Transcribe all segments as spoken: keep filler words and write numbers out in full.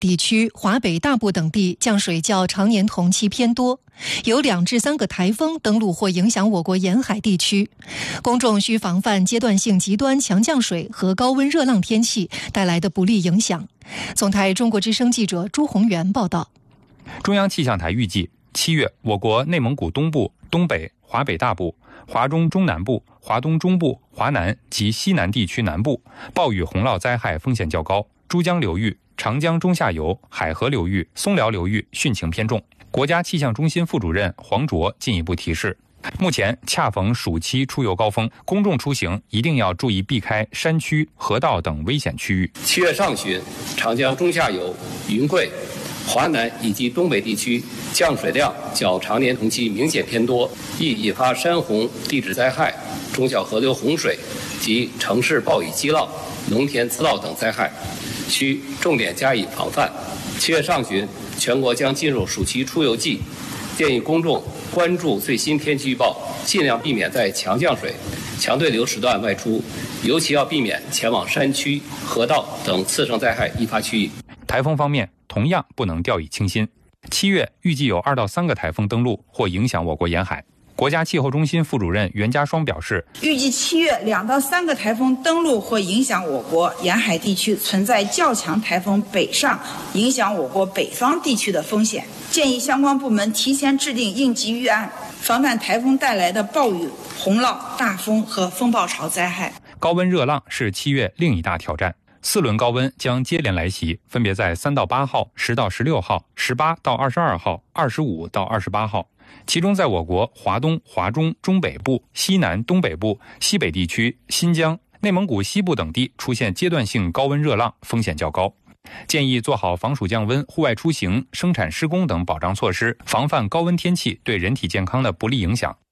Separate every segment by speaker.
Speaker 1: 地区、华北大部等地降水较常年同期偏多，有两至三个台风登陆或影响我国沿海地区，公众需防范阶段性极端强降水和高温热浪天气带来的不利影响。总台中国之声记者朱宏元报道。
Speaker 2: 中央气象台预计，七月我国内蒙古东部、东北、华北大部、华中中南部、华东中部、华南及西南地区南部暴雨洪涝灾害风险较高，珠江流域、长江中下游、海河流域、松辽流域汛情偏重。国家气象中心副主任黄卓进一步提示，目前恰逢暑期出游高峰，公众出行一定要注意避开山区、河道等危险区域。
Speaker 3: 七月上旬，长江中下游、云贵、华南以及东北地区降水量较常年同期明显偏多，易引发山洪、地质灾害、中小河流洪水及城市暴雨激涝、农田滋涝等灾害，需重点加以防范。七月上旬，全国将进入暑期出游季，建议公众关注最新天气预报，尽量避免在强降水、强对流时段外出，尤其要避免前往山区、河道等次生灾害易发区域。
Speaker 2: 台风方面，同样不能掉以轻心。七月预计有二到三个台风登陆或影响我国沿海。国家气候中心副主任袁家双表示，
Speaker 4: 预计七月两到三个台风登陆或影响我国沿海地区，存在较强台风北上影响我国北方地区的风险，建议相关部门提前制定应急预案，防范台风带来的暴雨、洪涝、大风和风暴潮灾害。
Speaker 2: 高温热浪是七月另一大挑战，四轮高温将接连来袭，分别在三到八号、十到十六号、十八到二十二号、二十五到二十八号。其中在我国华东、华中、中北部、西南、东北部、西北地区、新疆、内蒙古西部等地出现阶段性高温热浪，风险较高。建议做好防暑降温、户外出行、生产施工等保障措施，防范高温天气对人体健康的不利影响。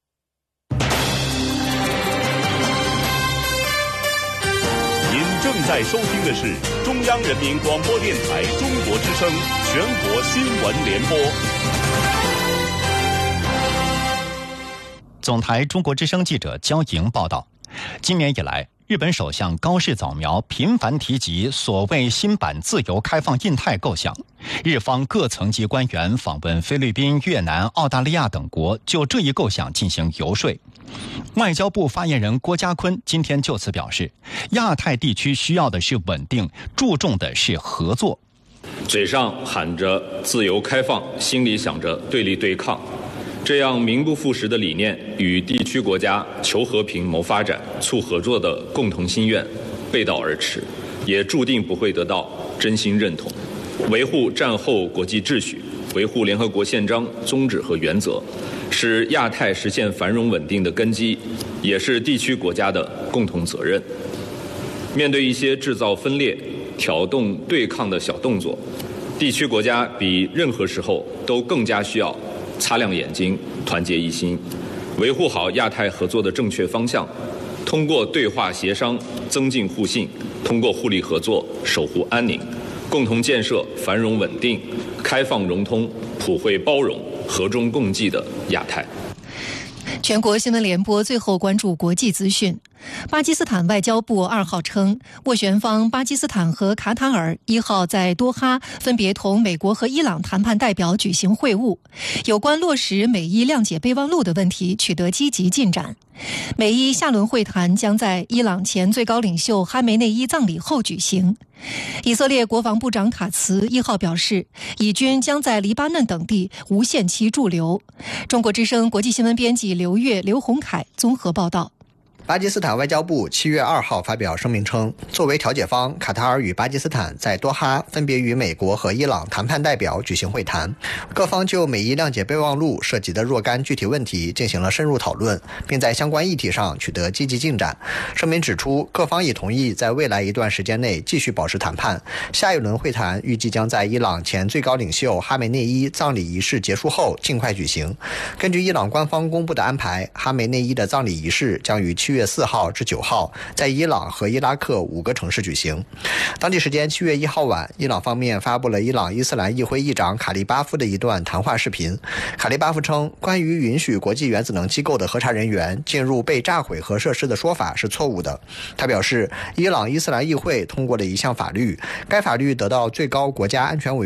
Speaker 5: 您正在收听的是中央人民广播电台中国之声全国新闻联播。
Speaker 6: 总台中国之声记者焦莹报道，今年以来，日本首相高市早苗频繁提及所谓新版自由开放印太构想，日方各层级官员访问菲律宾、越南、澳大利亚等国，就这一构想进行游说。外交部发言人郭家坤今天就此表示，亚太地区需要的是稳定，注重的是合作。
Speaker 7: 嘴上喊着自由开放，心里想着对立对抗，这样名不副实的理念与地区国家求和平、谋发展、促合作的共同心愿背道而驰，也注定不会得到真心认同。维护战后国际秩序，维护联合国宪章宗旨和原则，是亚太实现繁荣稳定的根基，也是地区国家的共同责任。面对一些制造分裂、挑动对抗的小动作，地区国家比任何时候都更加需要擦亮眼睛，团结一心，维护好亚太合作的正确方向，通过对话协商增进互信，通过互利合作守护安宁，共同建设繁荣稳定、开放融通、普惠包容、和衷共济的亚太。
Speaker 1: 全国新闻联播最后关注国际资讯。巴基斯坦外交部二号称，斡旋方巴基斯坦和卡塔尔一号在多哈分别同美国和伊朗谈判代表举行会晤，有关落实美伊谅解备忘录的问题取得积极进展。美伊下轮会谈将在伊朗前最高领袖哈梅内伊葬礼后举行。以色列国防部长卡茨一号表示，以军将在黎巴嫩等地无限期驻留。中国之声国际新闻编辑刘越、刘洪凯综合报道。
Speaker 8: 巴基斯坦外交部七月二号发表声明称，作为调解方，卡塔尔与巴基斯坦在多哈分别与美国和伊朗谈判代表举行会谈，各方就美伊谅解备忘录涉及的若干具体问题进行了深入讨论，并在相关议题上取得积极进展。声明指出，各方已同意在未来一段时间内继续保持谈判，下一轮会谈预计将在伊朗前最高领袖哈梅内伊葬礼仪式结束后尽快举行。根据伊朗官方公布的安排，哈梅内伊的葬礼仪式将于七月四号至九号在伊朗和伊拉克五个城市举行。当地时间七月一号晚，伊朗方面发布了伊朗伊斯兰议会议长卡利巴夫的一段谈话视频。卡利巴夫称，关于允许国际原子能机构的核查人员进入被炸毁核设施的说法是错误的。他表示，伊朗伊斯兰议会通过了一项法律，该法律得到最高国家安全委